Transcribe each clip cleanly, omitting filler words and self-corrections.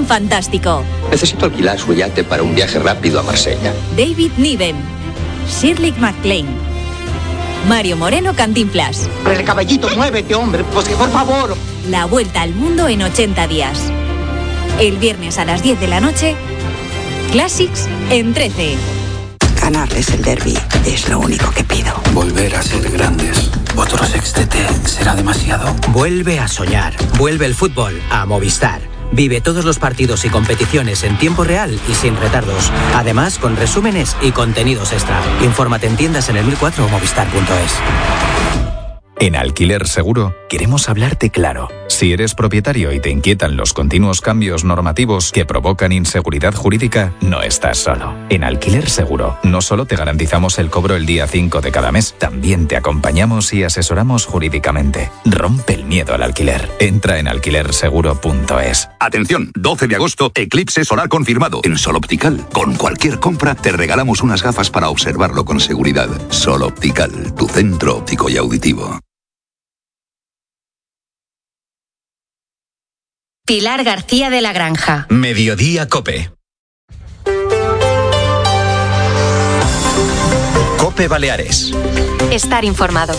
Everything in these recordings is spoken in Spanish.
fantástico. Necesito alquilar su yate para un viaje rápido a Marsella. David Niven, Shirley MacLaine, Mario Moreno Cantinflas. El caballito, muévete, hombre, pues que por favor. La vuelta al mundo en 80 días. El viernes a las 10 de la noche, Classics en 13. Ganarles el derbi es lo único que pido. Volver a ser grandes. ¿Otro sextete será demasiado? Vuelve a soñar. Vuelve el fútbol a Movistar. Vive todos los partidos y competiciones en tiempo real y sin retardos. Además, con resúmenes y contenidos extra. Infórmate en tiendas en el 1004 o movistar.es. En Alquiler Seguro queremos hablarte claro. Si eres propietario y te inquietan los continuos cambios normativos que provocan inseguridad jurídica, no estás solo. En Alquiler Seguro no solo te garantizamos el cobro el día 5 de cada mes, también te acompañamos y asesoramos jurídicamente. Rompe el miedo al alquiler. Entra en alquilerseguro.es. Atención, 12 de agosto, eclipse solar confirmado en Sol Optical. Con cualquier compra te regalamos unas gafas para observarlo con seguridad. Sol Optical, tu centro óptico y auditivo. Pilar García de la Granja. Mediodía COPE. COPE Baleares. Estar informado.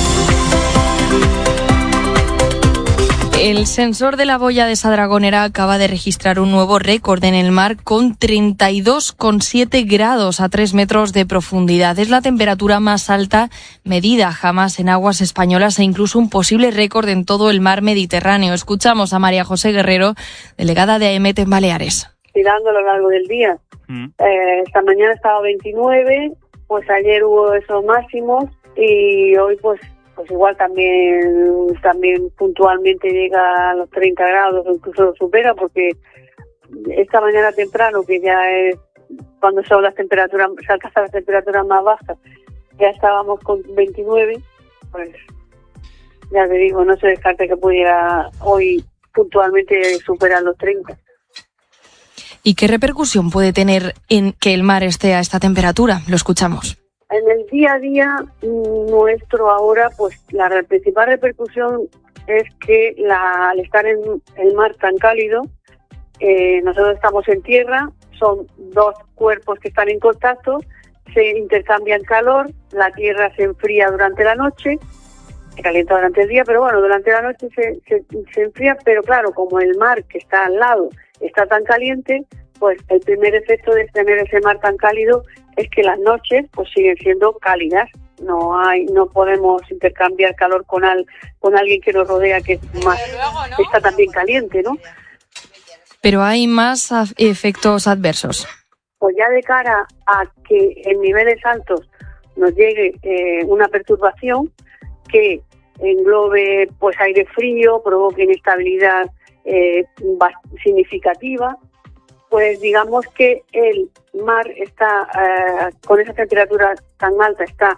El sensor de la boya de Sadragonera acaba de registrar un nuevo récord en el mar con 32,7 grados a 3 metros de profundidad. Es la temperatura más alta medida jamás en aguas españolas e incluso un posible récord en todo el mar Mediterráneo. Escuchamos a María José Guerrero, delegada de AEMET en Baleares. Tirando a lo largo del día. Esta mañana estaba 29, pues ayer hubo esos máximos y hoy pues igual también puntualmente llega a los 30 grados o incluso lo supera, porque esta mañana temprano, que ya es cuando son las temperaturas, se alcanzan las temperaturas más bajas, ya estábamos con 29, pues ya te digo, no se descarta que pudiera hoy puntualmente superar los 30. ¿Y qué repercusión puede tener en que el mar esté a esta temperatura? Lo escuchamos. En el día a día nuestro ahora, pues la principal repercusión es que al estar en el mar tan cálido, nosotros estamos en tierra, son dos cuerpos que están en contacto, se intercambian calor, la tierra se enfría durante la noche, se calienta durante el día, pero bueno, durante la noche se enfría, pero claro, como el mar que está al lado está tan caliente, pues el primer efecto de tener ese mar tan cálido es que las noches pues siguen siendo cálidas. No podemos intercambiar calor con alguien que nos rodea que es más, está también caliente, ¿no? Pero hay más efectos adversos. Pues ya de cara a que en niveles altos nos llegue una perturbación que englobe pues aire frío, provoque inestabilidad significativa, pues digamos que el mar está con esa temperatura tan alta, está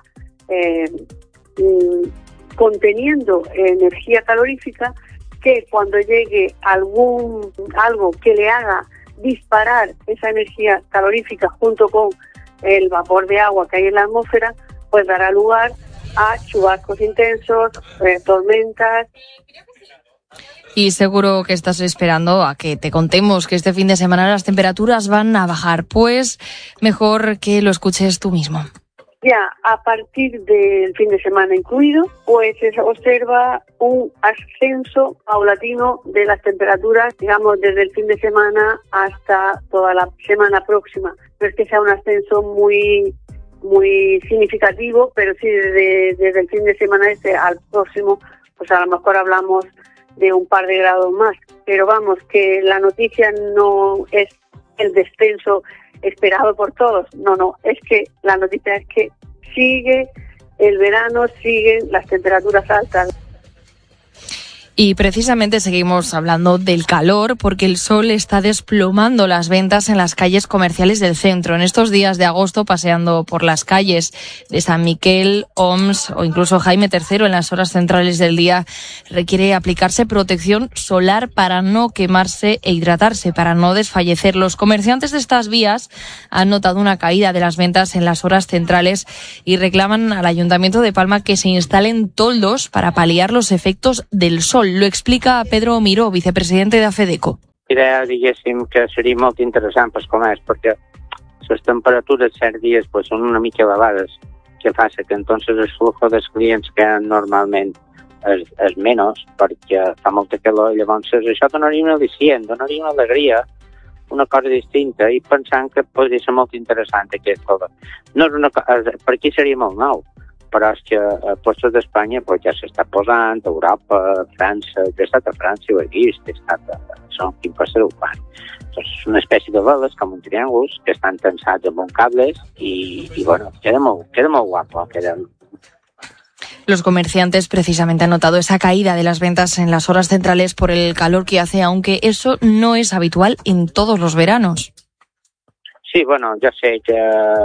conteniendo energía calorífica, que cuando llegue algo que le haga disparar esa energía calorífica junto con el vapor de agua que hay en la atmósfera, pues dará lugar a chubascos intensos, tormentas. Y seguro que estás esperando a que te contemos que este fin de semana las temperaturas van a bajar. Pues mejor que lo escuches tú mismo. Ya a partir del fin de semana incluido, pues se observa un ascenso paulatino de las temperaturas, digamos, desde el fin de semana hasta toda la semana próxima. No es que sea un ascenso muy significativo, pero sí desde el fin de semana al próximo, pues a lo mejor hablamos de un par de grados más. Pero vamos, que la noticia no es el descenso esperado por todos. No, es que la noticia es que sigue el verano, siguen las temperaturas altas. Y precisamente seguimos hablando del calor porque el sol está desplomando las ventas en las calles comerciales del centro. En estos días de agosto, paseando por las calles de San Miquel, Oms o incluso Jaime III en las horas centrales del día, requiere aplicarse protección solar para no quemarse e hidratarse, para no desfallecer. Los comerciantes de estas vías han notado una caída de las ventas en las horas centrales y reclaman al Ayuntamiento de Palma que se instalen toldos para paliar los efectos del sol. Lo explica Pedro Miró, vicepresidente de AFEDECO. creia, diguéssim, que seria molt interessant pel comerç, perquè les temperatures certs dies pues, són una mica elevades, que fa que entonces el flujo dels clients que normalment és menys, perquè fa molta calor, i llavors això donaria una al·licient, donaria una alegria, una cosa distinta, i pensant que podria ser molt interessant aquest cosa. No és una cosa, per aquí seria molt nou, però és que a postos d'Espanya pues, ja s'està posant, a Europa, a França, jo he estat a França i ho he vist, he estat a Son Quim per ser urbà. És una espècie de veles, com un triànguls, que estan tensats amb un cables y bueno, queda molt guapo. Los comerciantes precisamente han notado esa caída de las ventas en las horas centrales por el calor que hace, aunque eso no es habitual en todos los veranos. Sí, bueno, jo sé que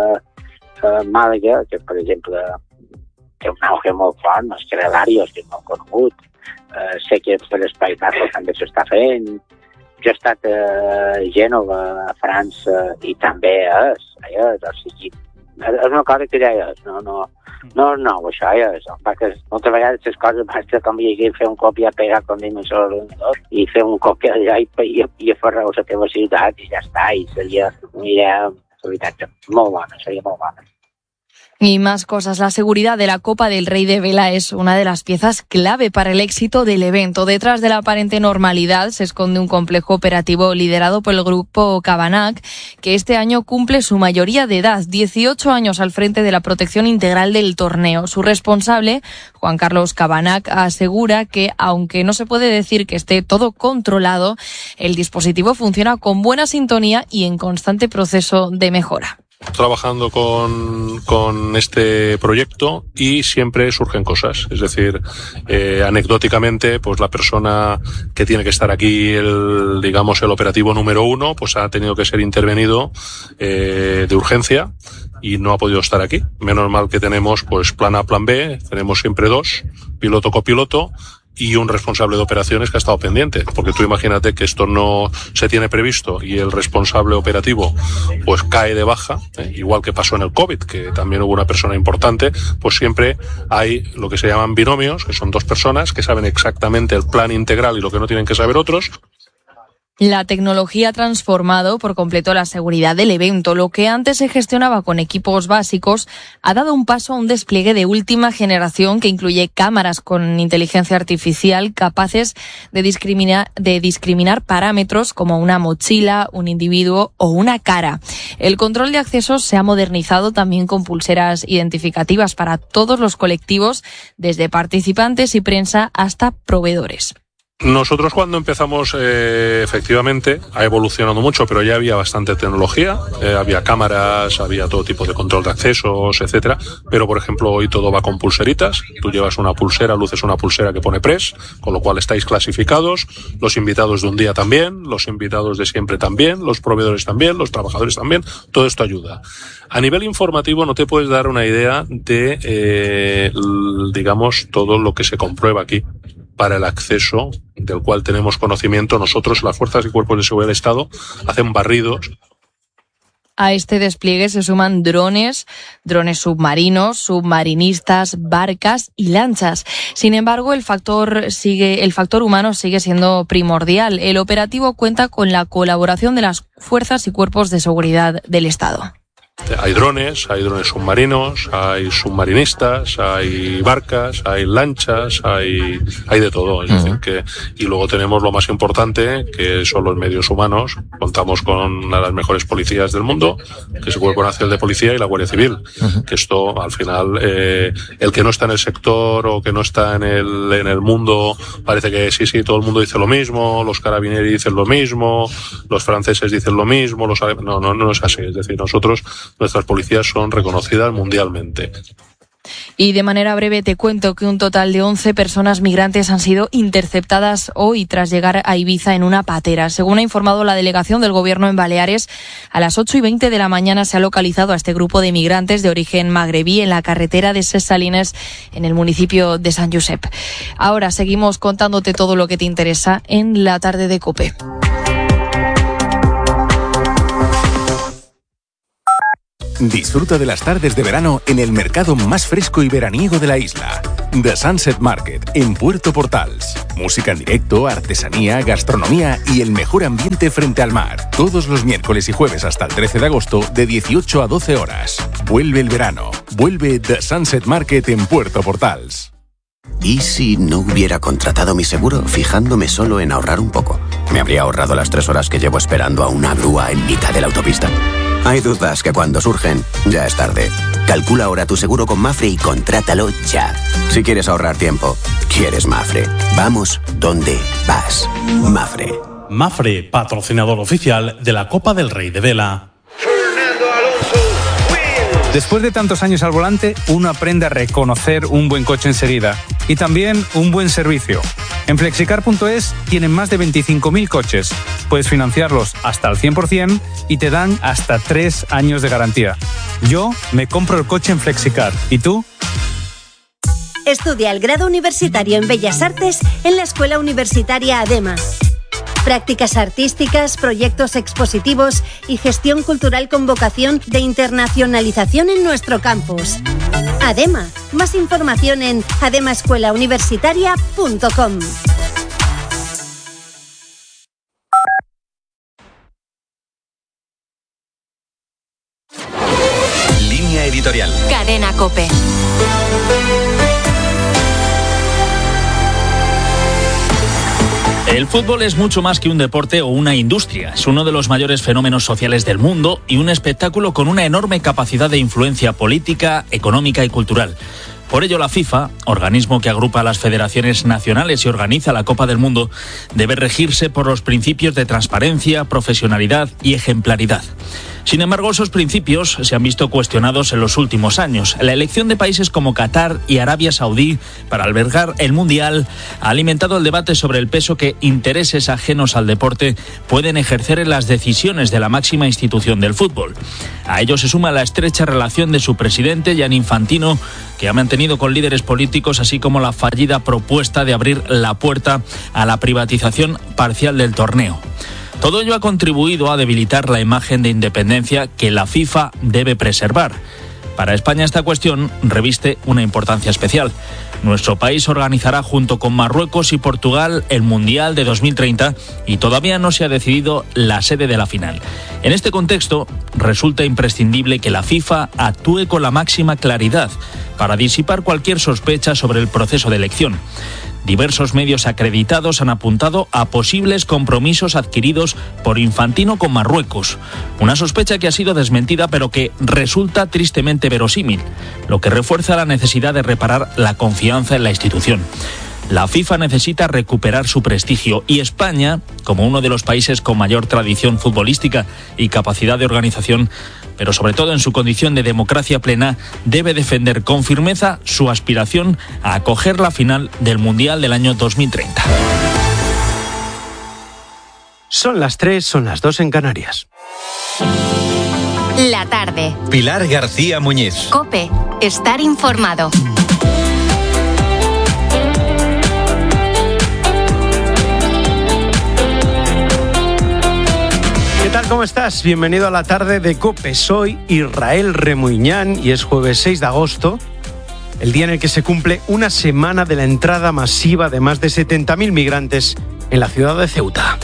Màlaga, que per exemple té un auge molt fort, no és que Larios, que és molt conegut, sé que per Espai Bajo també s'està fent. Jo he estat a Gènova, a França, i també és, o sigui, és una cosa que ja és, no, això ja és. Moltes vegades les coses basta com fer un còpia pegar com dins el ordenador i fer un còpia allà i aferrar-ho a la teva ciutat i ja està, i seria una idea, de veritat, molt bona, seria molt bona. Y más cosas. La seguridad de la Copa del Rey de Vela es una de las piezas clave para el éxito del evento. Detrás de la aparente normalidad se esconde un complejo operativo liderado por el grupo Cabanac, que este año cumple su mayoría de edad, 18 años al frente de la protección integral del torneo. Su responsable, Juan Carlos Cabanac, asegura que, aunque no se puede decir que esté todo controlado, el dispositivo funciona con buena sintonía y en constante proceso de mejora. Trabajando con este proyecto y siempre surgen cosas, es decir, anecdóticamente, pues la persona que tiene que estar aquí, el operativo número 1, pues ha tenido que ser intervenido de urgencia y no ha podido estar aquí. Menos mal que tenemos pues plan A, plan B, tenemos siempre 2, piloto, copiloto, y un responsable de operaciones que ha estado pendiente, porque tú imagínate que esto no se tiene previsto y el responsable operativo pues cae de baja, igual que pasó en el COVID, que también hubo una persona importante, pues siempre hay lo que se llaman binomios, que son 2 personas que saben exactamente el plan integral y lo que no tienen que saber otros. La tecnología ha transformado por completo la seguridad del evento. Lo que antes se gestionaba con equipos básicos ha dado un paso a un despliegue de última generación que incluye cámaras con inteligencia artificial capaces de discriminar parámetros como una mochila, un individuo o una cara. El control de accesos se ha modernizado también con pulseras identificativas para todos los colectivos, desde participantes y prensa hasta proveedores. Nosotros cuando empezamos, efectivamente, ha evolucionado mucho, pero ya había bastante tecnología, había cámaras, había todo tipo de control de accesos, etcétera. Pero, por ejemplo, hoy todo va con pulseritas. Tú llevas una pulsera, luces una pulsera que pone press, con lo cual estáis clasificados. Los invitados de un día también, los invitados de siempre también, los proveedores también, los trabajadores también. Todo esto ayuda. A nivel informativo no te puedes dar una idea de, todo lo que se comprueba aquí para el acceso, del cual tenemos conocimiento nosotros, las fuerzas y cuerpos de seguridad del Estado, hacen barridos. A este despliegue se suman drones submarinos, submarinistas, barcas y lanchas. Sin embargo, el factor humano sigue siendo primordial. El operativo cuenta con la colaboración de las fuerzas y cuerpos de seguridad del Estado. Hay drones submarinos, hay submarinistas, hay barcas, hay lanchas, hay de todo. Es decir, y luego tenemos lo más importante, que son los medios humanos. Contamos con una de las mejores policías del mundo, que es el Cuerpo Nacional de Policía y la Guardia Civil. Que esto, al final, el que no está en el sector o que no está en el mundo, parece que sí, todo el mundo dice lo mismo, los carabinieri dicen lo mismo, los franceses dicen lo mismo, no es así. Es decir, nuestras policías son reconocidas mundialmente. Y de manera breve te cuento que un total de 11 personas migrantes han sido interceptadas hoy tras llegar a Ibiza en una patera. Según ha informado la delegación del Gobierno en Baleares, a las 8:20 de la mañana se ha localizado a este grupo de migrantes de origen magrebí en la carretera de Ses Salines, en el municipio de Sant Josep. Ahora seguimos contándote todo lo que te interesa en la tarde de COPE. Disfruta de las tardes de verano en el mercado más fresco y veraniego de la isla. The Sunset Market, en Puerto Portals. Música en directo, artesanía, gastronomía y el mejor ambiente frente al mar. Todos los miércoles y jueves hasta el 13 de agosto de 18 a 12 horas. Vuelve el verano. Vuelve The Sunset Market en Puerto Portals. ¿Y si no hubiera contratado mi seguro fijándome solo en ahorrar un poco? ¿Me habría ahorrado las 3 horas que llevo esperando a una grúa en mitad de la autopista? Hay dudas que cuando surgen, ya es tarde. Calcula ahora tu seguro con Mafre y contrátalo ya. Si quieres ahorrar tiempo, quieres Mafre. Vamos donde vas. Mafre. Mafre, patrocinador oficial de la Copa del Rey de Vela. Después de tantos años al volante, uno aprende a reconocer un buen coche enseguida y también un buen servicio. En Flexicar.es tienen más de 25.000 coches. Puedes financiarlos hasta el 100% y te dan hasta 3 años de garantía. Yo me compro el coche en Flexicar. ¿Y tú? Estudia el grado universitario en Bellas Artes en la Escuela Universitaria ADEMA. Prácticas artísticas, proyectos expositivos y gestión cultural con vocación de internacionalización en nuestro campus. ADEMA. Más información en ademaescuelauniversitaria.com. Línea editorial. Cadena COPE. El fútbol es mucho más que un deporte o una industria. Es uno de los mayores fenómenos sociales del mundo y un espectáculo con una enorme capacidad de influencia política, económica y cultural. Por ello, la FIFA, organismo que agrupa a las federaciones nacionales y organiza la Copa del Mundo, debe regirse por los principios de transparencia, profesionalidad y ejemplaridad. Sin embargo, esos principios se han visto cuestionados en los últimos años. La elección de países como Qatar y Arabia Saudí para albergar el Mundial ha alimentado el debate sobre el peso que intereses ajenos al deporte pueden ejercer en las decisiones de la máxima institución del fútbol. A ello se suma la estrecha relación de su presidente, Gianni Infantino, que ha mantenido con líderes políticos, así como la fallida propuesta de abrir la puerta a la privatización parcial del torneo. Todo ello ha contribuido a debilitar la imagen de independencia que la FIFA debe preservar. Para España esta cuestión reviste una importancia especial. Nuestro país organizará junto con Marruecos y Portugal el Mundial de 2030 y todavía no se ha decidido la sede de la final. En este contexto, resulta imprescindible que la FIFA actúe con la máxima claridad para disipar cualquier sospecha sobre el proceso de elección. Diversos medios acreditados han apuntado a posibles compromisos adquiridos por Infantino con Marruecos. Una sospecha que ha sido desmentida pero que resulta tristemente verosímil, lo que refuerza la necesidad de reparar la confianza en la institución. La FIFA necesita recuperar su prestigio y España, como uno de los países con mayor tradición futbolística y capacidad de organización, pero sobre todo en su condición de democracia plena, debe defender con firmeza su aspiración a acoger la final del Mundial del año 2030. Son las 3, son las 2 en Canarias. La tarde. Pilar García Muñiz. COPE. Estar informado. ¿Qué tal? ¿Cómo estás? Bienvenido a la tarde de COPE. Soy Israel Remuñán y es jueves 6 de agosto, el día en el que se cumple una semana de la entrada masiva de más de 70.000 migrantes en la ciudad de Ceuta.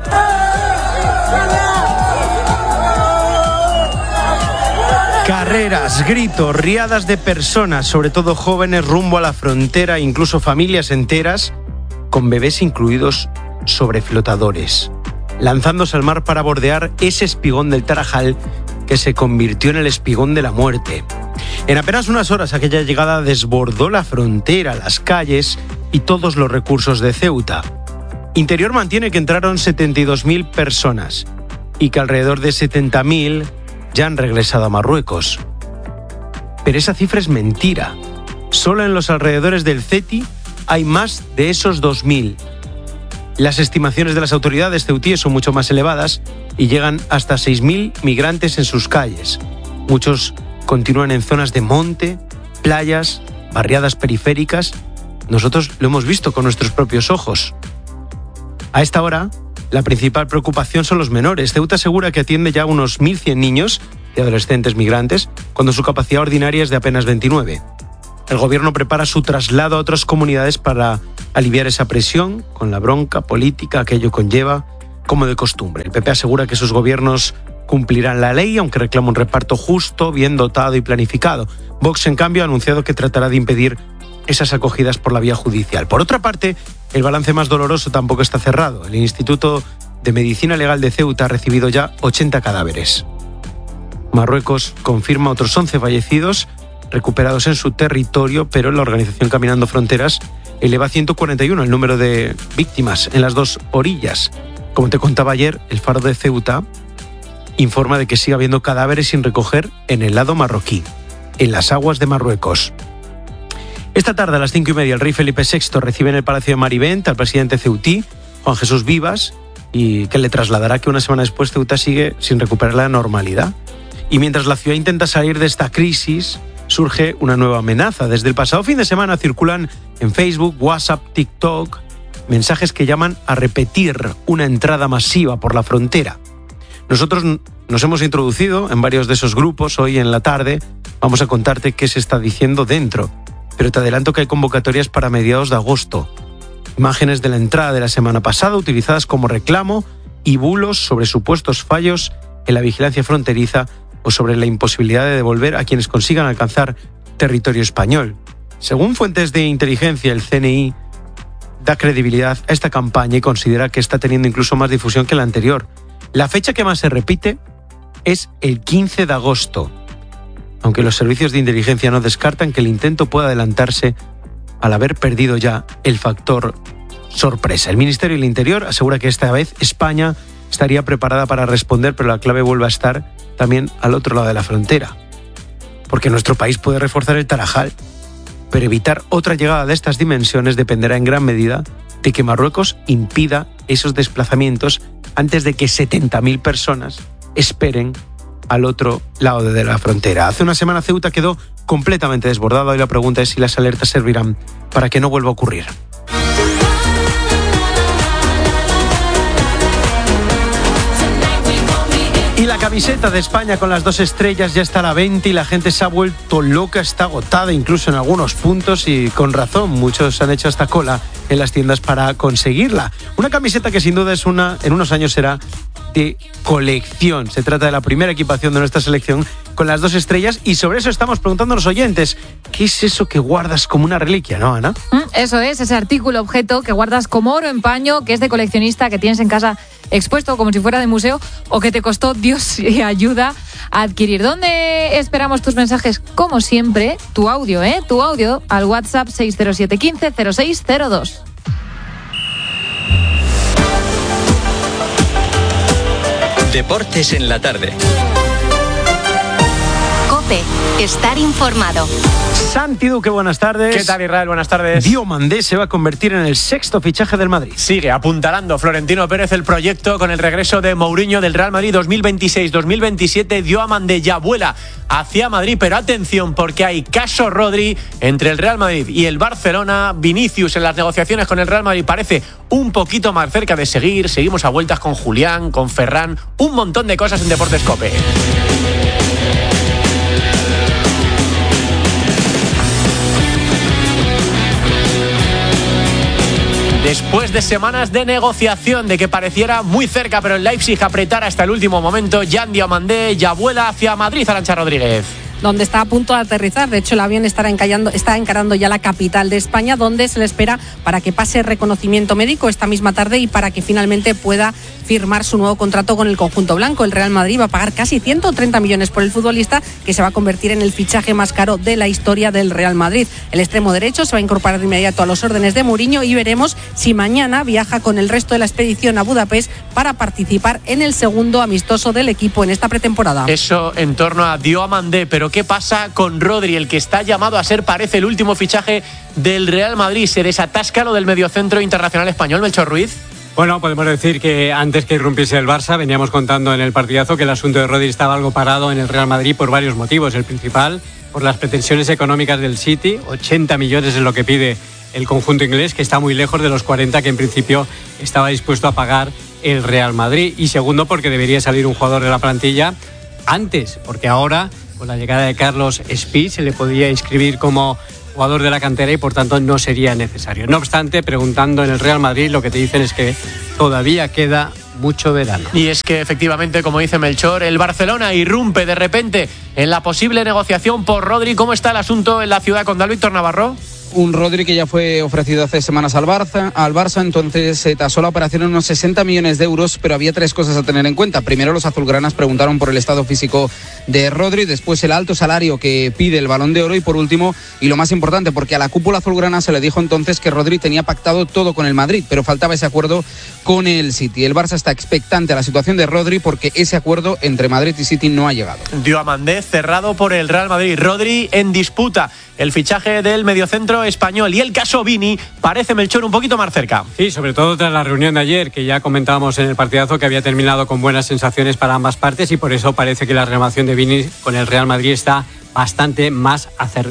Carreras, gritos, riadas de personas, sobre todo jóvenes, rumbo a la frontera, incluso familias enteras, con bebés incluidos sobre flotadores, lanzándose al mar para bordear ese espigón del Tarajal que se convirtió en el espigón de la muerte. En apenas unas horas aquella llegada desbordó la frontera, las calles y todos los recursos de Ceuta. Interior mantiene que entraron 72.000 personas y que alrededor de 70.000 ya han regresado a Marruecos. Pero esa cifra es mentira. Solo en los alrededores del Ceti hay más de esos 2.000. Las estimaciones de las autoridades ceutíes son mucho más elevadas y llegan hasta 6.000 migrantes en sus calles. Muchos continúan en zonas de monte, playas, barriadas periféricas. Nosotros lo hemos visto con nuestros propios ojos. A esta hora, la principal preocupación son los menores. Ceuta asegura que atiende ya a unos 1.100 niños y adolescentes migrantes, cuando su capacidad ordinaria es de apenas 29. El gobierno prepara su traslado a otras comunidades para aliviar esa presión con la bronca política que ello conlleva, como de costumbre. El PP asegura que sus gobiernos cumplirán la ley, aunque reclama un reparto justo, bien dotado y planificado. Vox, en cambio, ha anunciado que tratará de impedir esas acogidas por la vía judicial. Por otra parte, el balance más doloroso tampoco está cerrado. El Instituto de Medicina Legal de Ceuta ha recibido ya 80 cadáveres. Marruecos confirma otros 11 fallecidos recuperados en su territorio, pero la organización Caminando Fronteras eleva a 141 el número de víctimas en las dos orillas. Como te contaba ayer, el Faro de Ceuta informa de que sigue habiendo cadáveres sin recoger en el lado marroquí, en las aguas de Marruecos. Esta tarde a las 5:30 el rey Felipe VI recibe en el Palacio de Marivent al presidente ceutí, Juan Jesús Vivas, y que le trasladará que una semana después Ceuta sigue sin recuperar la normalidad. Y mientras la ciudad intenta salir de esta crisis, surge una nueva amenaza. Desde el pasado fin de semana circulan en Facebook, WhatsApp, TikTok, mensajes que llaman a repetir una entrada masiva por la frontera. Nosotros nos hemos introducido en varios de esos grupos. Hoy en la tarde vamos a contarte qué se está diciendo dentro. Pero te adelanto que hay convocatorias para mediados de agosto. Imágenes de la entrada de la semana pasada utilizadas como reclamo y bulos sobre supuestos fallos en la vigilancia fronteriza o sobre la imposibilidad de devolver a quienes consigan alcanzar territorio español. Según fuentes de inteligencia, el CNI da credibilidad a esta campaña y considera que está teniendo incluso más difusión que la anterior. La fecha que más se repite es el 15 de agosto, aunque los servicios de inteligencia no descartan que el intento pueda adelantarse al haber perdido ya el factor sorpresa. El Ministerio del Interior asegura que esta vez España estaría preparada para responder, pero la clave vuelve a estar también al otro lado de la frontera. Porque nuestro país puede reforzar el Tarajal, pero evitar otra llegada de estas dimensiones dependerá en gran medida de que Marruecos impida esos desplazamientos antes de que 70.000 personas esperen al otro lado de la frontera. Hace una semana Ceuta quedó completamente desbordada y la pregunta es si las alertas servirán para que no vuelva a ocurrir. Y la camiseta de España con las 2 estrellas ya está a la venta y la gente se ha vuelto loca, está agotada incluso en algunos puntos y con razón. Muchos han hecho hasta cola en las tiendas para conseguirla. Una camiseta que sin duda en unos años será de colección. Se trata de la primera equipación de nuestra selección con las 2 estrellas y sobre eso estamos preguntando a los oyentes. ¿Qué es eso que guardas como una reliquia, no, Ana? Eso es, ese artículo, objeto que guardas como oro en paño, que es de coleccionista, que tienes en casa expuesto como si fuera de museo o que te costó Dios y ayuda a adquirir. ¿Dónde esperamos tus mensajes? Como siempre, tu audio al WhatsApp 607 15 0602. Deportes en la tarde. COPE, estar informado. Santi Duque, buenas tardes. ¿Qué tal, Israel? Buenas tardes. Diomandé se va a convertir en el 6º fichaje del Madrid. Sigue apuntalando Florentino Pérez el proyecto con el regreso de Mourinho del Real Madrid 2026-2027. Diomandé ya vuela hacia Madrid, pero atención porque hay caso Rodri entre el Real Madrid y el Barcelona. Vinicius en las negociaciones con el Real Madrid parece un poquito más cerca de seguir. Seguimos a vueltas con Julián, con Ferran, un montón de cosas en Deportes COPE. Después de semanas de negociación, de que pareciera muy cerca, pero el Leipzig apretara hasta el último momento, Jan Diomandé ya vuela hacia Madrid. Arantxa Rodríguez. Donde está a punto de aterrizar. De hecho, el avión está encarando ya la capital de España, donde se le espera para que pase reconocimiento médico esta misma tarde y para que finalmente pueda firmar su nuevo contrato con el conjunto blanco. El Real Madrid va a pagar casi 130 millones por el futbolista, que se va a convertir en el fichaje más caro de la historia del Real Madrid. El extremo derecho se va a incorporar de inmediato a los órdenes de Mourinho y veremos si mañana viaja con el resto de la expedición a Budapest para participar en el segundo amistoso del equipo en esta pretemporada. Eso en torno a Diomandé, pero ¿qué pasa con Rodri, el que está llamado a ser, parece, el último fichaje del Real Madrid? ¿Se desatasca lo del mediocentro internacional español, Melchor Ruiz? Bueno, podemos decir que antes que irrumpiese el Barça, veníamos contando en el partidazo que el asunto de Rodri estaba algo parado en el Real Madrid por varios motivos. El principal, por las pretensiones económicas del City, 80 millones es lo que pide el conjunto inglés, que está muy lejos de los 40 que en principio estaba dispuesto a pagar el Real Madrid. Y segundo, porque debería salir un jugador de la plantilla antes, porque ahora, con la llegada de Carlos Espí, se le podía inscribir como jugador de la cantera y por tanto no sería necesario. No obstante, preguntando en el Real Madrid, lo que te dicen es que todavía queda mucho verano. Y es que efectivamente, como dice Melchor, el Barcelona irrumpe de repente en la posible negociación por Rodri. ¿Cómo está el asunto en la ciudad condal, Víctor Navarro? Un Rodri que ya fue ofrecido hace semanas al Barça, entonces se tasó la operación en unos 60 millones de euros, pero había 3 cosas a tener en cuenta. Primero, los azulgranas preguntaron por el estado físico de Rodri, después el alto salario que pide el Balón de Oro y por último, y lo más importante, porque a la cúpula azulgrana se le dijo entonces que Rodri tenía pactado todo con el Madrid, pero faltaba ese acuerdo con el City. El Barça está expectante a la situación de Rodri porque ese acuerdo entre Madrid y City no ha llegado. Diomandé cerrado por el Real Madrid. Rodri en disputa. El fichaje del mediocentro español y el caso Vini parece, Melchor, un poquito más cerca. Sí, sobre todo tras la reunión de ayer, que ya comentábamos en el partidazo que había terminado con buenas sensaciones para ambas partes y por eso parece que la renovación de Vini con el Real Madrid está bastante más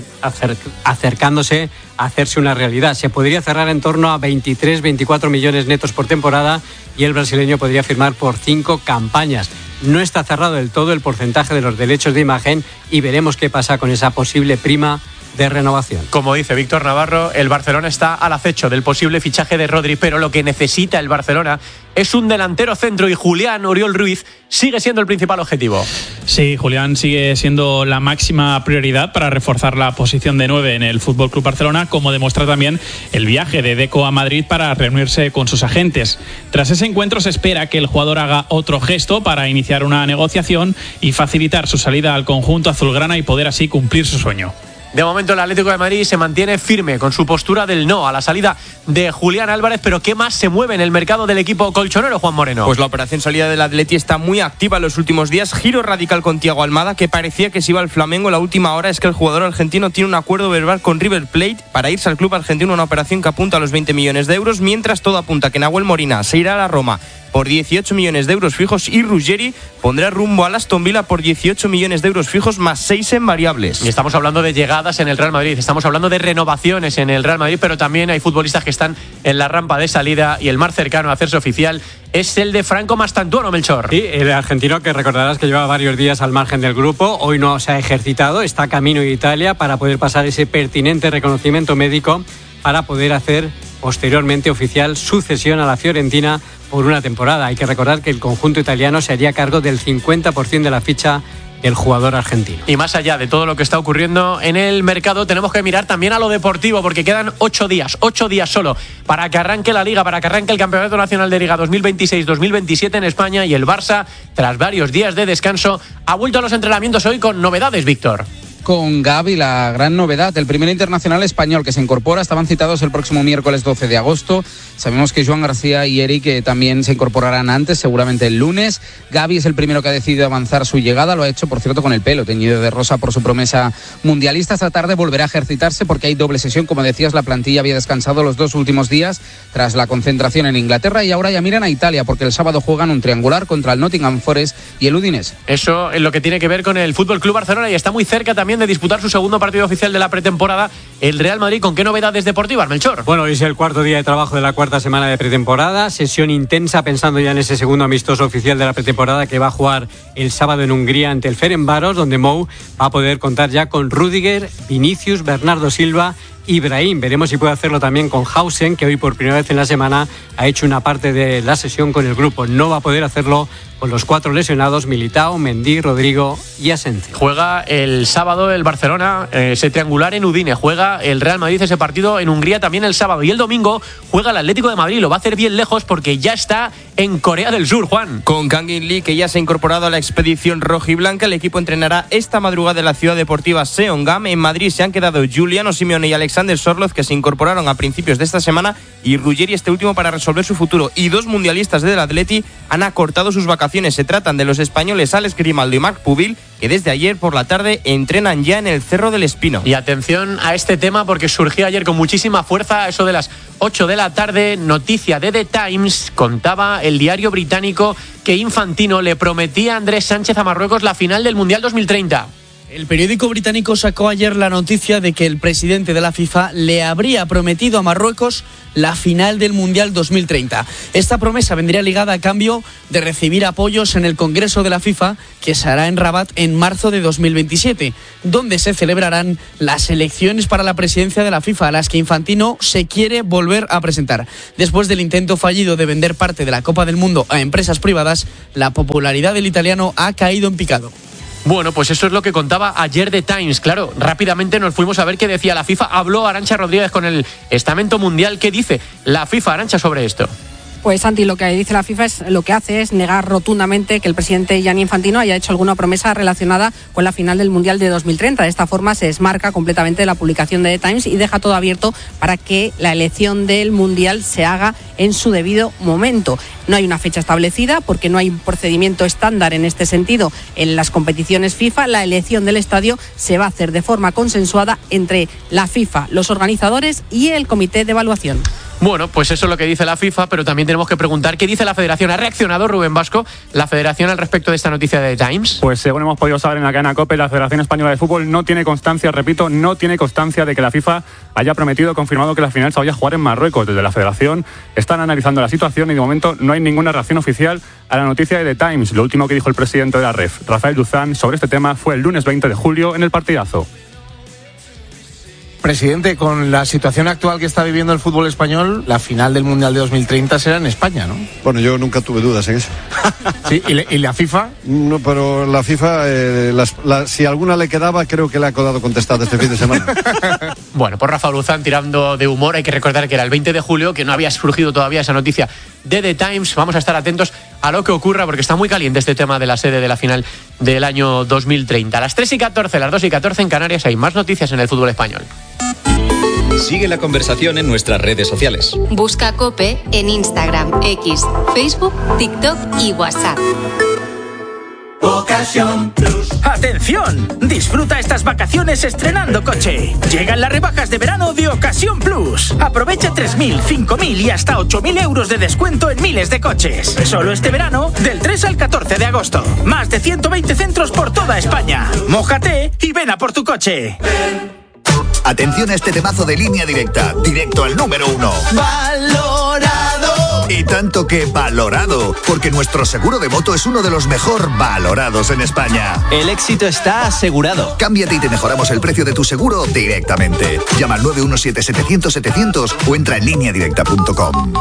acercándose a hacerse una realidad. Se podría cerrar en torno a 23-24 millones netos por temporada y el brasileño podría firmar por 5 campañas. No está cerrado del todo el porcentaje de los derechos de imagen y veremos qué pasa con esa posible prima de renovación. Como dice Víctor Navarro, el Barcelona está al acecho del posible fichaje de Rodri, pero lo que necesita el Barcelona es un delantero centro y Julián Oriol Ruiz sigue siendo el principal objetivo. Sí, Julián sigue siendo la máxima prioridad para reforzar la posición de 9 en el FC Barcelona, como demuestra también el viaje de Deco a Madrid para reunirse con sus agentes. Tras ese encuentro se espera que el jugador haga otro gesto para iniciar una negociación y facilitar su salida al conjunto azulgrana y poder así cumplir su sueño. De momento el Atlético de Madrid se mantiene firme con su postura del no a la salida de Julián Álvarez, pero ¿qué más se mueve en el mercado del equipo colchonero, Juan Moreno? Pues la operación salida del Atleti está muy activa en los últimos días. Giro radical con Thiago Almada, que parecía que se iba al Flamengo. La última hora es que el jugador argentino tiene un acuerdo verbal con River Plate para irse al club argentino, una operación que apunta a los 20 millones de euros, mientras todo apunta que Nahuel Molina se irá a la Roma por 18 millones de euros fijos y Ruggeri pondrá rumbo al Aston Villa por 18 millones de euros fijos más 6 en variables. Y estamos hablando de llegadas en el Real Madrid, estamos hablando de renovaciones en el Real Madrid, pero también hay futbolistas que están en la rampa de salida y el más cercano a hacerse oficial es el de Franco Mastantuono, Melchor. Sí, el argentino que recordarás que lleva varios días al margen del grupo, hoy no se ha ejercitado, está camino de Italia para poder pasar ese pertinente reconocimiento médico para poder hacer posteriormente oficial su cesión a la Fiorentina por una temporada. Hay que recordar que el conjunto italiano se haría cargo del 50% de la ficha del jugador argentino. Y más allá de todo lo que está ocurriendo en el mercado, tenemos que mirar también a lo deportivo, porque quedan 8 días solo para que arranque la Liga, para que arranque el Campeonato Nacional de Liga 2026-2027 en España, y el Barça, tras varios días de descanso, ha vuelto a los entrenamientos hoy con novedades, Víctor. Con Gavi, la gran novedad, el primer internacional español que se incorpora. Estaban citados el próximo miércoles 12 de agosto. Sabemos que Joan García y Eric también se incorporarán antes, seguramente el lunes. Gavi es el primero que ha decidido avanzar su llegada, lo ha hecho, por cierto, con el pelo teñido de rosa por su promesa mundialista. Esta tarde volverá a ejercitarse porque hay doble sesión. Como decías, la plantilla había descansado los 2 últimos días tras la concentración en Inglaterra y ahora ya miran a Italia porque el sábado juegan un triangular contra el Nottingham Forest y el Udinese. Eso es lo que tiene que ver con el FC Barcelona, y está muy cerca también de disputar su segundo partido oficial de la pretemporada, el Real Madrid. ¿Con qué novedades deportivas, Melchor? Bueno, hoy es el cuarto día de trabajo de la cuarta semana de pretemporada, sesión intensa pensando ya en ese segundo amistoso oficial de la pretemporada que va a jugar el sábado en Hungría ante el Ferencváros, donde Mou va a poder contar ya con Rüdiger, Vinicius, Bernardo Silva y Brahim. Veremos si puede hacerlo también con Hausen, que hoy por primera vez en la semana ha hecho una parte de la sesión con el grupo. No va a poder hacerlo con los 4 lesionados: Militao, Mendy, Rodrigo y Asensio. Juega el sábado el Barcelona ese triangular en Udine, juega el Real Madrid ese partido en Hungría también el sábado, y el domingo juega el Atlético de Madrid. Lo va a hacer bien lejos porque ya está en Corea del Sur, Juan. Con Kang In Lee, que ya se ha incorporado a la expedición rojiblanca, el equipo entrenará esta madrugada en la ciudad deportiva Seongam. En Madrid se han quedado Giuliano Simeone y Alexander Sorloz, que se incorporaron a principios de esta semana, y Ruggeri este último para resolver su futuro. Y 2 mundialistas del Atleti han acortado sus vacaciones. Se tratan de los españoles Alex Grimaldo y Marc Pubil, que desde ayer por la tarde entrenan ya en el Cerro del Espino. Y atención a este tema porque surgió ayer con muchísima fuerza, eso de las 8 de la tarde, noticia de The Times. Contaba el diario británico que Infantino le prometía a Andrés Sánchez a Marruecos la final del Mundial 2030. El periódico británico sacó ayer la noticia de que el presidente de la FIFA le habría prometido a Marruecos la final del Mundial 2030. Esta promesa vendría ligada a cambio de recibir apoyos en el Congreso de la FIFA, que se hará en Rabat en marzo de 2027, donde se celebrarán las elecciones para la presidencia de la FIFA, a las que Infantino se quiere volver a presentar. Después del intento fallido de vender parte de la Copa del Mundo a empresas privadas, la popularidad del italiano ha caído en picado. Bueno, pues eso es lo que contaba ayer The Times. Claro, rápidamente nos fuimos a ver qué decía la FIFA. Habló Arantxa Rodríguez con el estamento mundial. ¿Qué dice la FIFA, Arantxa, sobre esto? Pues Santi, lo que dice la FIFA es negar rotundamente que el presidente Gianni Infantino haya hecho alguna promesa relacionada con la final del Mundial de 2030. De esta forma se desmarca completamente de la publicación de The Times y deja todo abierto para que la elección del Mundial se haga en su debido momento. No hay una fecha establecida porque no hay un procedimiento estándar en este sentido en las competiciones FIFA. La elección del estadio se va a hacer de forma consensuada entre la FIFA, los organizadores y el comité de evaluación. Bueno, pues eso es lo que dice la FIFA, pero también tenemos que preguntar qué dice la Federación. ¿Ha reaccionado, Rubén Vasco, la Federación al respecto de esta noticia de The Times? Pues según hemos podido saber en la cadena COPE, la Federación Española de Fútbol no tiene constancia, repito, no tiene constancia de que la FIFA haya prometido, confirmado que la final se vaya a jugar en Marruecos. Desde la Federación están analizando la situación y de momento no hay ninguna reacción oficial a la noticia de The Times. Lo último que dijo el presidente de la REF, Rafael Duzán, sobre este tema fue el lunes 20 de julio en el partidazo. Presidente, con la situación actual que está viviendo el fútbol español, la final del Mundial de 2030 será en España, ¿no? Bueno, yo nunca tuve dudas en eso. ¿Sí? ¿Y la FIFA? No, pero la FIFA, si alguna le quedaba, creo que le ha quedado contestada este fin de semana. Bueno, por Rafa Luzán tirando de humor, hay que recordar que era el 20 de julio, que no había surgido todavía esa noticia de The Times. Vamos a estar atentos a lo que ocurra, porque está muy caliente este tema de la sede de la final del año 2030. A las 3:14, las 2:14 en Canarias hay más noticias en el fútbol español. Sigue la conversación en nuestras redes sociales. Busca COPE en Instagram, X, Facebook, TikTok y WhatsApp. Ocasión Plus. ¡Atención! Disfruta estas vacaciones estrenando coche. Llegan las rebajas de verano de Ocasión Plus. Aprovecha 3.000, 5.000 y hasta 8.000 euros de descuento en miles de coches. Solo este verano, del 3 al 14 de agosto. Más de 120 centros por toda España. Mójate y ven a por tu coche. Atención a este temazo de Línea Directa, directo al número 1. ¡Valorado! Y tanto que valorado, porque nuestro seguro de moto es uno de los mejor valorados en España. El éxito está asegurado. Cámbiate y te mejoramos el precio de tu seguro directamente. Llama al 917-700-700 o entra en lineadirecta.com.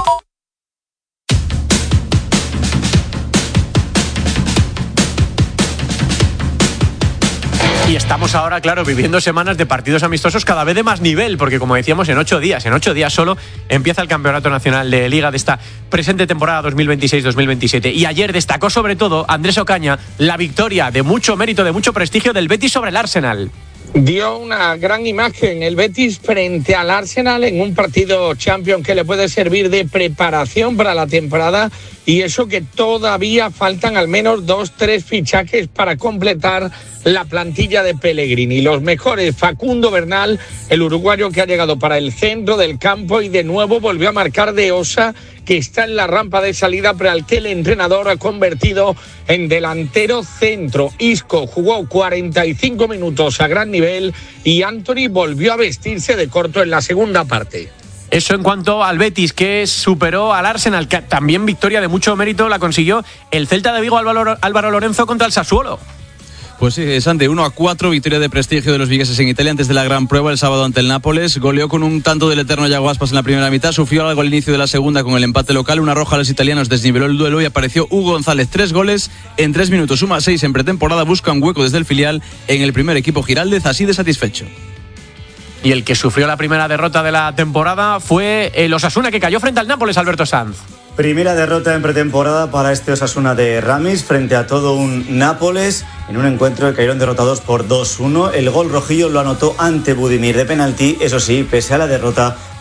Y estamos ahora, claro, viviendo semanas de partidos amistosos cada vez de más nivel, porque como decíamos, en 8 días solo empieza el Campeonato Nacional de Liga de esta presente temporada 2026-2027. Y ayer destacó sobre todo Andrés Ocaña la victoria de mucho mérito, de mucho prestigio del Betis sobre el Arsenal. Dio una gran imagen el Betis frente al Arsenal en un partido Champions que le puede servir de preparación para la temporada, y eso que todavía faltan al menos 2-3 fichajes para completar la plantilla de Pellegrini. Los mejores, Facundo Bernal, el uruguayo que ha llegado para el centro del campo y de nuevo volvió a marcar de Osa, que está en la rampa de salida, pero al que el entrenador ha convertido en delantero centro. Isco jugó 45 minutos a gran nivel y Anthony volvió a vestirse de corto en la segunda parte. Eso en cuanto al Betis, que superó al Arsenal, que también victoria de mucho mérito la consiguió el Celta de Vigo, Álvaro Lorenzo, contra el Sassuolo. Pues sí, Santi, 1-4, victoria de prestigio de los vigueses en Italia antes de la gran prueba el sábado ante el Nápoles. Goleó con un tanto del eterno Yago Aspas en la primera mitad, sufrió algo al inicio de la segunda con el empate local, una roja a los italianos desniveló el duelo y apareció Hugo González, 3 goles en 3 minutos, suma 6 en pretemporada, busca un hueco desde el filial en el primer equipo Giraldez, así de satisfecho. Y el que sufrió la primera derrota de la temporada fue el Osasuna, que cayó frente al Nápoles, Alberto Sanz. Primera derrota en pretemporada para este Osasuna de Ramis frente a todo un Nápoles en un encuentro que cayeron derrotados por 2-1. El gol rojillo lo anotó ante Budimir de penalti. Eso sí, pese a la derrota,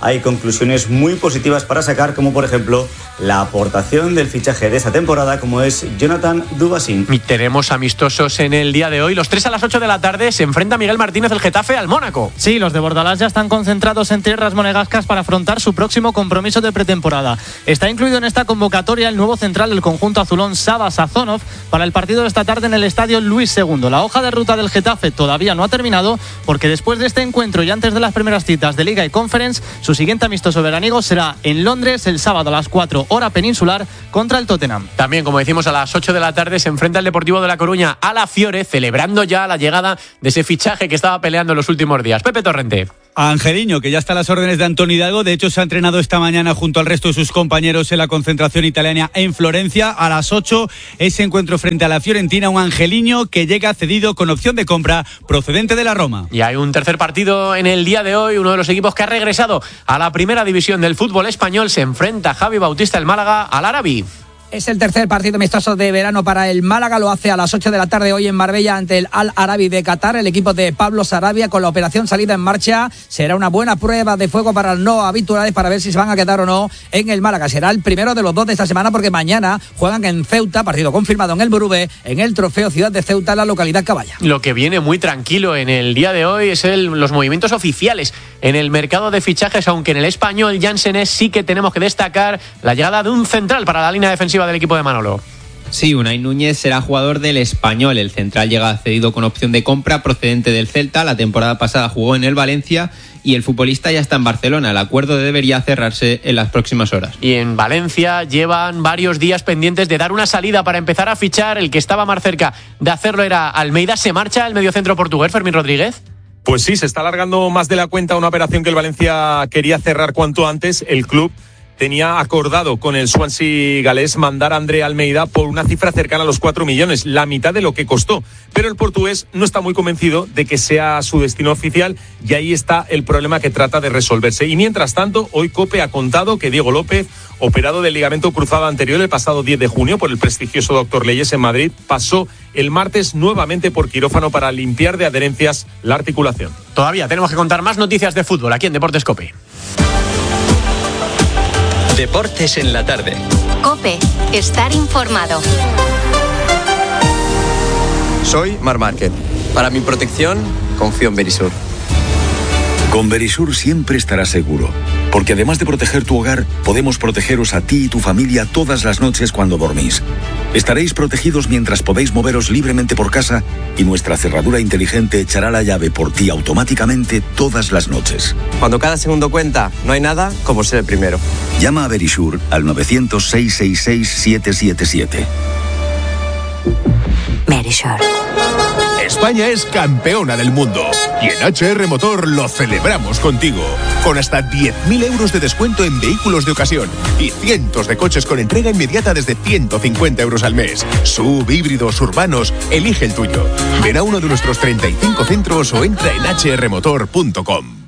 hay conclusiones muy positivas para sacar, como por ejemplo la aportación del fichaje de esta temporada, como es Jonathan Dubasín. Y tenemos amistosos en el día de hoy. Los 3 a las 8 de la tarde se enfrenta Miguel Martínez, el Getafe, al Mónaco. Sí, los de Bordalás ya están concentrados en tierras monegascas para afrontar su próximo compromiso de pretemporada. Está incluido en esta convocatoria el nuevo central del conjunto azulón, Saba Sazonov, para el partido de esta tarde en el estadio Luis II. La hoja de ruta del Getafe todavía no ha terminado, porque después de este encuentro y antes de las primeras citas de Liga y Conference, su siguiente amistoso veraniego será en Londres el sábado a las 4 hora peninsular contra el Tottenham. También, como decimos, a las 8 de la tarde se enfrenta el Deportivo de La Coruña a la Fiore, celebrando ya la llegada de ese fichaje que estaba peleando en los últimos días. Pepe Torrente. Angeliño, que ya está a las órdenes de Antonio Hidalgo. De hecho, se ha entrenado esta mañana junto al resto de sus compañeros en la concentración italiana en Florencia. A las 8, ese encuentro frente a la Fiorentina. Un Angeliño que llega cedido con opción de compra procedente de la Roma. Y hay un tercer partido en el día de hoy. Uno de los equipos que ha regresado a la primera división del fútbol español se enfrenta Javi Bautista, el Málaga, al Arabi. Es el tercer partido amistoso de verano para el Málaga. Lo hace a las 8 de la tarde hoy en Marbella ante el Al Arabi de Qatar. El equipo de Pablo Sarabia con la operación salida en marcha. Será una buena prueba de fuego para los no habituales para ver si se van a quedar o no en el Málaga. Será el primero de los dos de esta semana porque mañana juegan en Ceuta, partido confirmado en el Burube, en el Trofeo Ciudad de Ceuta, en la localidad Caballa. Lo que viene muy tranquilo en el día de hoy es los movimientos oficiales en el mercado de fichajes, aunque en el español Jansenés sí que tenemos que destacar la llegada de un central para la línea defensiva del equipo de Manolo. Sí, Unai Núñez será jugador del Español. El central llega cedido con opción de compra procedente del Celta. La temporada pasada jugó en el Valencia y el futbolista ya está en Barcelona. El acuerdo debería cerrarse en las próximas horas. Y en Valencia llevan varios días pendientes de dar una salida para empezar a fichar. El que estaba más cerca de hacerlo era Almeida. ¿Se marcha el mediocentro portugués, Fermín Rodríguez? Pues sí, se está alargando más de la cuenta una operación que el Valencia quería cerrar cuanto antes. El club tenía acordado con el Swansea galés mandar a André Almeida por una cifra cercana a los 4 millones, la mitad de lo que costó. Pero el portugués no está muy convencido de que sea su destino oficial y ahí está el problema que trata de resolverse. Y mientras tanto, hoy COPE ha contado que Diego López, operado del ligamento cruzado anterior el pasado 10 de junio por el prestigioso Dr. Leyes en Madrid, pasó el martes nuevamente por quirófano para limpiar de adherencias la articulación. Todavía tenemos que contar más noticias de fútbol aquí en Deportes COPE. Deportes en la tarde. COPE, estar informado. Soy Marc Márquez. Para mi protección, confío en Verisur. Con Verisur siempre estarás seguro, porque además de proteger tu hogar, podemos protegeros a ti y tu familia todas las noches cuando dormís. Estaréis protegidos mientras podéis moveros libremente por casa y nuestra cerradura inteligente echará la llave por ti automáticamente todas las noches. Cuando cada segundo cuenta, no hay nada como ser el primero. Llama a Verisur al 900-666-777. Verisur. España es campeona del mundo y en HR Motor lo celebramos contigo. Con hasta 10.000 euros de descuento en vehículos de ocasión y cientos de coches con entrega inmediata desde 150 euros al mes. SUV, híbridos, urbanos, elige el tuyo. Ven a uno de nuestros 35 centros o entra en hrmotor.com.